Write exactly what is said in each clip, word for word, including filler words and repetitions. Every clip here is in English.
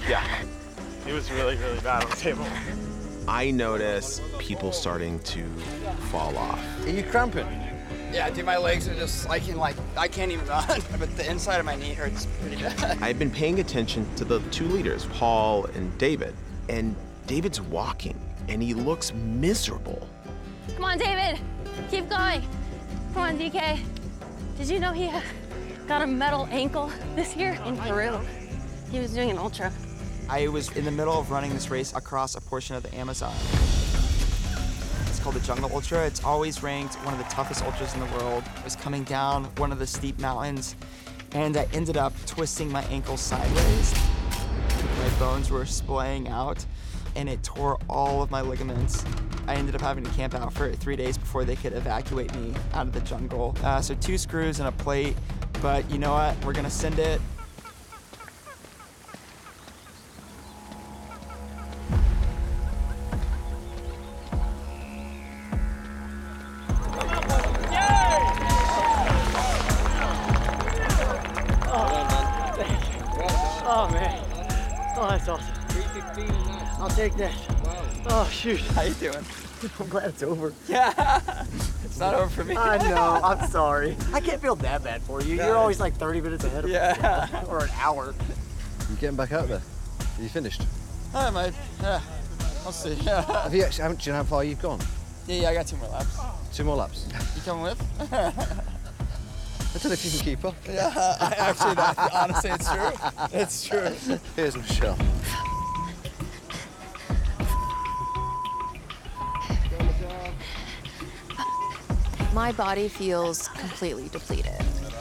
Yeah, he was really, really bad on the table. I notice people starting to fall off. Are you cramping? Yeah, dude, my legs are just, I can like, I can't even run, but the inside of my knee hurts pretty bad. I've been paying attention to the two leaders, Paul and David, and David's walking, and he looks miserable. Come on, David, keep going. Come on, D K. Did you know he uh, got a metal ankle this year in Peru? He was doing an ultra. I was in the middle of running this race across a portion of the Amazon. It's called the Jungle Ultra. It's always ranked one of the toughest ultras in the world. I was coming down one of the steep mountains, and I ended up twisting my ankle sideways. My bones were splaying out, and it tore all of my ligaments. I ended up having to camp out for three days before they could evacuate me out of the jungle. Uh, so two screws and a plate, but you know what? We're gonna send it. Oh, man. Oh, that's awesome. I'll take that. Oh, shoot. How you doing? I'm glad it's over. Yeah. It's not over for me. I know. I'm sorry. I can't feel that bad for you. You're always like thirty minutes ahead of me. Yeah. Or an hour. You getting back out there? Are you finished? I might. Yeah. I'll see. Yeah. Have you actually, haven't, do you know how far you've gone? Yeah, yeah, I got two more laps. Two more laps. You coming with? I don't know if you can keep up. Yeah, I actually, that, honestly, it's true. It's true. Here's Michelle. My body feels completely depleted.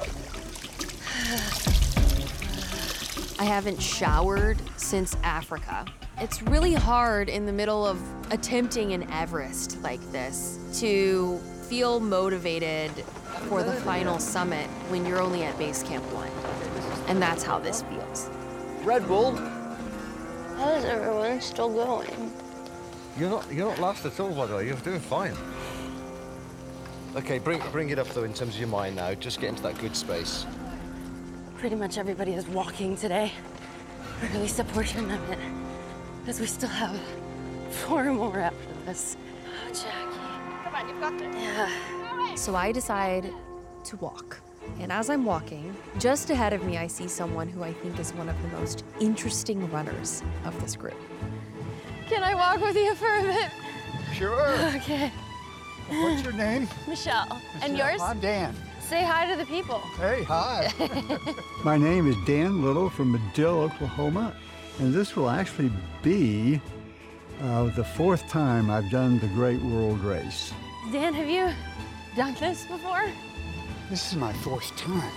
I haven't showered since Africa. It's really hard in the middle of attempting an Everest like this to feel motivated for the final summit when you're only at base camp one. And that's how this feels. Red Bull. How is everyone still going? You're not you're not last at all, by the way. You're doing fine. Okay, bring bring it up though in terms of your mind now. Just get into that good space. Pretty much everybody is walking today, or at least a portion of it, because we still have four more after this. Oh, Jackie. Come on, you've got this. Yeah. So I decide to walk. And as I'm walking, just ahead of me, I see someone who I think is one of the most interesting runners of this group. Can I walk with you for a bit? Sure. Okay. What's your name? Michelle. Michelle. And yours? I'm Dan. Say hi to the people. Hey, hi. My name is Dan Little from Madill, Oklahoma, and this will actually be uh, the fourth time I've done the Great World Race. Dan, have you done this before? This is my fourth time.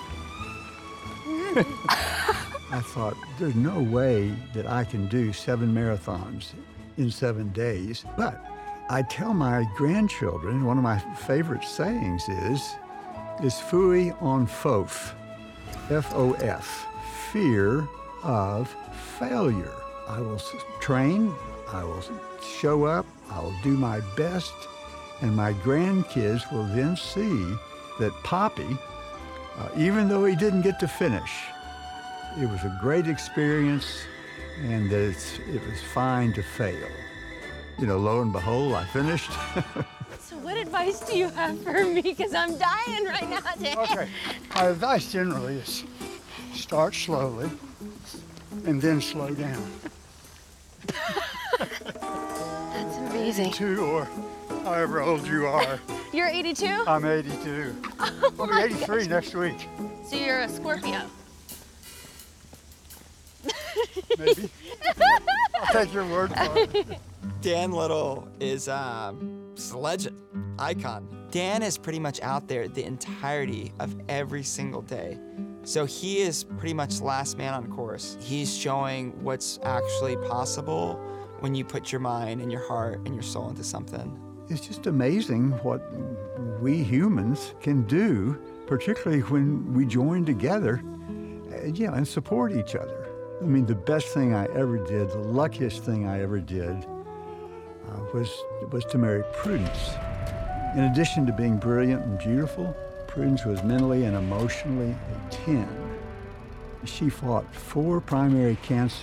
I thought, there's no way that I can do seven marathons in seven days, but I tell my grandchildren, one of my favorite sayings is, is fui on fof, F O F, fear of failure. I will train, I will show up, I will do my best, and my grandkids will then see that Poppy, uh, even though he didn't get to finish, it was a great experience and that it's, it was fine to fail. You know, lo and behold, I finished. So what advice do you have for me? Because I'm dying right now, Dan. Okay, my advice generally is start slowly and then slow down. That's amazing. Two or however old you are. You're eighty-two? I'm eighty-two. Oh I'll be eighty-three next week. So you're a Scorpio? Maybe. I'll take your word for it. Dan Little is um, just a legend, icon. Dan is pretty much out there the entirety of every single day. So he is pretty much last man on course. He's showing what's actually possible when you put your mind and your heart and your soul into something. It's just amazing what we humans can do, particularly when we join together, uh, yeah, and support each other. I mean, the best thing I ever did, the luckiest thing I ever did, uh, was, was to marry Prudence. In addition to being brilliant and beautiful, Prudence was mentally and emotionally a ten. She fought four primary cancers